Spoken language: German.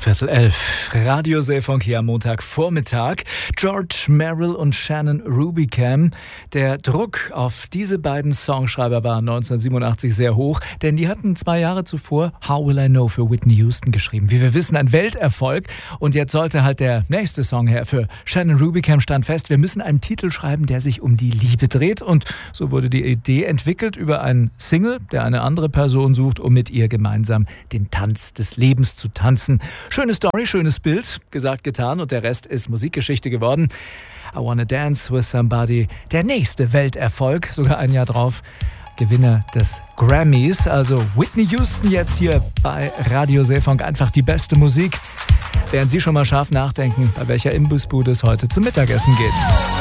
11:15. Radio Seefunk hier am Montagvormittag. George Merrill und Shannon Rubicam. Der Druck auf diese beiden Songschreiber war 1987 sehr hoch, denn die hatten 2 Jahre zuvor How Will I Know für Whitney Houston geschrieben. Wie wir wissen, ein Welterfolg. Und jetzt sollte halt der nächste Song her. Für Shannon Rubicam stand fest, wir müssen einen Titel schreiben, der sich um die Liebe dreht. Und so wurde die Idee entwickelt über einen Single, der eine andere Person sucht, um mit ihr gemeinsam den Tanz des Lebens zu tanzen. Schöne Story, schönes Bild, gesagt, getan, und der Rest ist Musikgeschichte geworden. I Wanna Dance With Somebody, der nächste Welterfolg, sogar ein Jahr drauf, Gewinner des Grammys. Also Whitney Houston jetzt hier bei Radio Seefunk, einfach die beste Musik. Während Sie schon mal scharf nachdenken, bei welcher Imbissbude es heute zum Mittagessen geht.